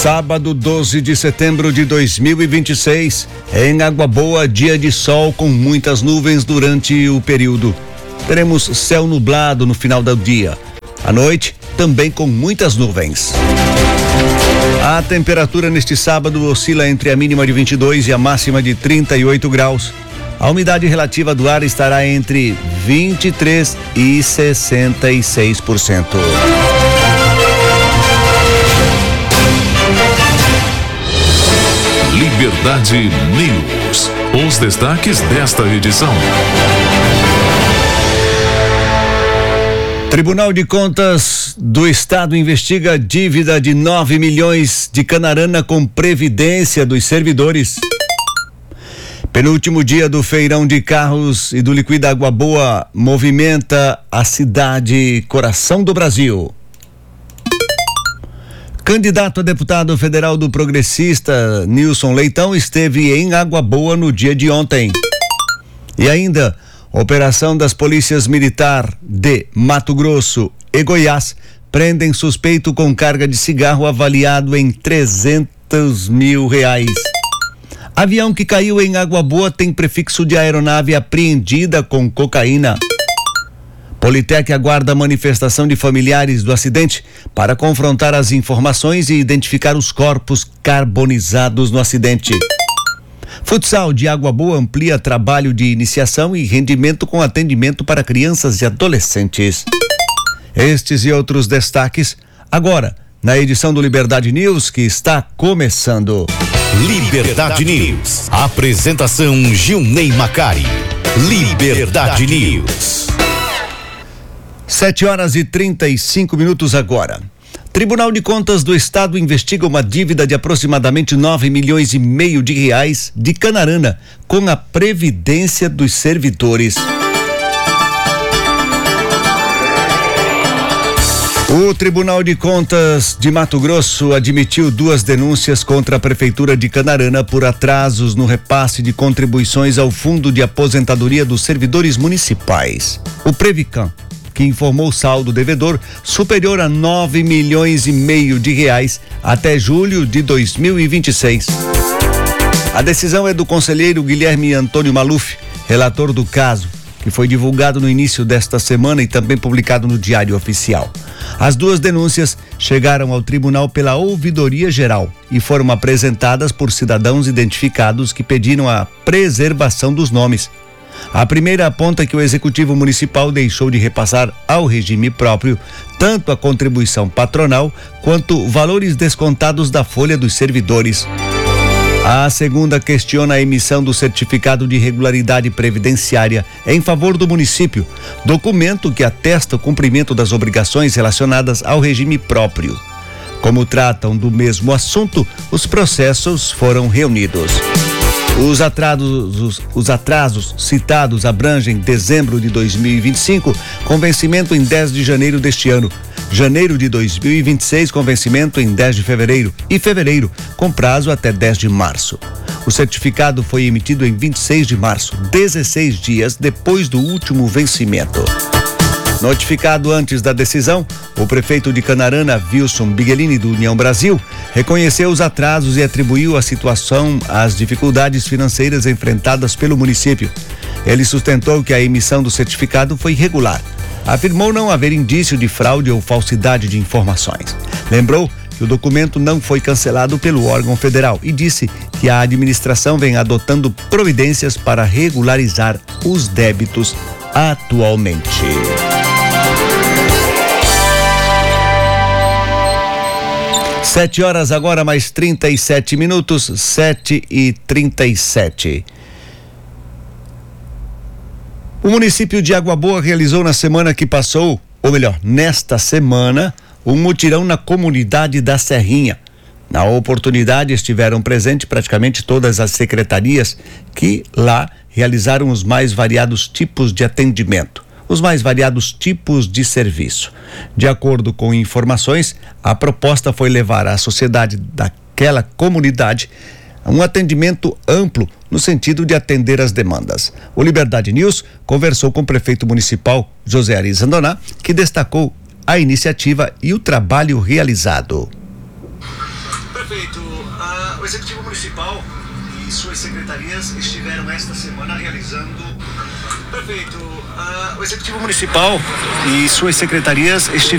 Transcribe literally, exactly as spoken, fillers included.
Sábado, doze de setembro de dois mil e vinte e seis, em Água Boa, dia de sol com muitas nuvens durante o período. Teremos céu nublado no final do dia. À noite, também com muitas nuvens. A temperatura neste sábado oscila entre a mínima de vinte e dois e a máxima de trinta e oito graus. A umidade relativa do ar estará entre vinte e três e sessenta e seis por cento. Liberdade News. Os destaques desta edição. Tribunal de Contas do Estado investiga dívida de nove milhões de Canarana com previdência dos servidores. Penúltimo dia do feirão de carros e do Liquida Água Boa movimenta a cidade coração do Brasil. Candidato a deputado federal do progressista Nilson Leitão esteve em Água Boa no dia de ontem. E ainda, operação das polícias militar de Mato Grosso e Goiás prendem suspeito com carga de cigarro avaliado em trezentos mil reais. Avião que caiu em Água Boa tem prefixo de aeronave apreendida com cocaína. Politec aguarda a manifestação de familiares do acidente para confrontar as informações e identificar os corpos carbonizados no acidente. Futsal de Água Boa amplia trabalho de iniciação e rendimento com atendimento para crianças e adolescentes. Estes e outros destaques agora na edição do Liberdade News, que está começando. Liberdade News. Apresentação Gilney Macari. Liberdade News. Sete horas e trinta e cinco minutos agora. Tribunal de Contas do Estado investiga uma dívida de aproximadamente nove milhões e meio de reais de Canarana com a previdência dos servidores. O Tribunal de Contas de Mato Grosso admitiu duas denúncias contra a Prefeitura de Canarana por atrasos no repasse de contribuições ao Fundo de Aposentadoria dos Servidores Municipais, o Previcam, que informou saldo devedor superior a nove milhões e meio de reais até julho de dois mil e vinte e seis. A decisão é do conselheiro Guilherme Antônio Maluf, relator do caso, que foi divulgado no início desta semana e também publicado no Diário Oficial. As duas denúncias chegaram ao tribunal pela Ouvidoria Geral e foram apresentadas por cidadãos identificados que pediram a preservação dos nomes. A primeira aponta que o Executivo Municipal deixou de repassar ao regime próprio tanto a contribuição patronal quanto valores descontados da folha dos servidores. A segunda questiona a emissão do certificado de regularidade previdenciária em favor do município, documento que atesta o cumprimento das obrigações relacionadas ao regime próprio. Como tratam do mesmo assunto, os processos foram reunidos. Os atrasos, os, os atrasos citados abrangem dezembro de dois mil e vinte e cinco, com vencimento em dez de janeiro deste ano, janeiro de dois mil e vinte e seis, com vencimento em dez de fevereiro e fevereiro, com prazo até dez de março. O certificado foi emitido em vinte e seis de março, dezesseis dias depois do último vencimento. Notificado antes da decisão, o prefeito de Canarana, Wilson Bigelini, do União Brasil, reconheceu os atrasos e atribuiu a situação às dificuldades financeiras enfrentadas pelo município. Ele sustentou que a emissão do certificado foi regular. Afirmou não haver indício de fraude ou falsidade de informações. Lembrou que o documento não foi cancelado pelo órgão federal e disse que a administração vem adotando providências para regularizar os débitos atualmente. Sete horas agora, mais trinta e sete minutos, sete e trinta e sete. O município de Água Boa realizou na semana que passou, ou melhor, nesta semana, um mutirão na comunidade da Serrinha. Na oportunidade estiveram presentes praticamente todas as secretarias que lá realizaram os mais variados tipos de atendimento, os mais variados tipos de serviço. De acordo com informações, a proposta foi levar à sociedade daquela comunidade um atendimento amplo no sentido de atender as demandas. O Liberdade News conversou com o prefeito municipal José Ari Zandoná, que destacou a iniciativa e o trabalho realizado. Prefeito, uh, o Executivo Municipal e suas secretarias estiveram esta semana realizando... Prefeito, uh, o Executivo Municipal e suas secretarias estiveram...